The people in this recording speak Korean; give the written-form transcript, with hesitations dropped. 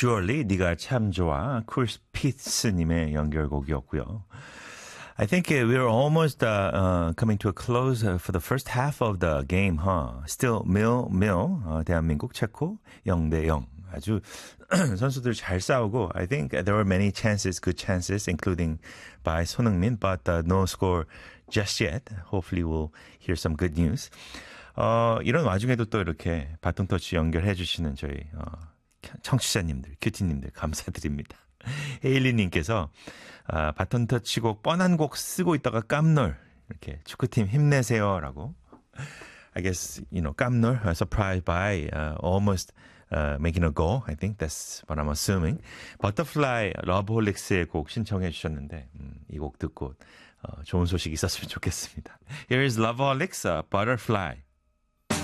주얼리 네가 참 좋아 쿨피츠님의 연결곡이었고요. I think we're almost coming to a close for the first half of the game, huh? Still 밀 대한민국 체코 0대0. 아주 선수들 잘 싸우고 I think there were many chances, good chances, including by 손흥민, but no score just yet. Hopefully we'll hear some good news. 이런 와중에도 또 이렇게 바통 터치 연결해 주시는 저희 청취자님들, 큐티님들 감사드립니다. 헤일리님께서 바톤 터치곡 뻔한 곡 쓰고 있다가 깜놀 이렇게 축구팀 힘내세요라고. I guess 깜놀 surprised by almost making a goal. I think that's what I'm assuming. Butterfly 러브홀릭스의 곡 신청해 주셨는데 이 곡 듣고 좋은 소식 있었으면 좋겠습니다. Here is Loveholics Butterfly.